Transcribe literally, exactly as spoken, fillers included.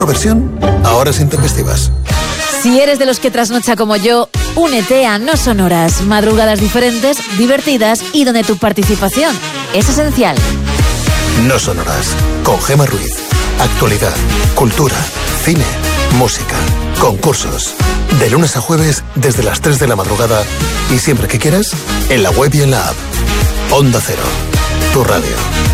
versión, a horas intempestivas. Si eres de los que trasnocha como yo, únete a No Sonoras. Madrugadas diferentes, divertidas y donde tu participación es esencial. No Sonoras, con Gemma Ruiz. Actualidad, cultura, cine, música, concursos. De lunes a jueves, desde las tres de la madrugada y siempre que quieras, en la web y en la app. Onda Cero, tu radio.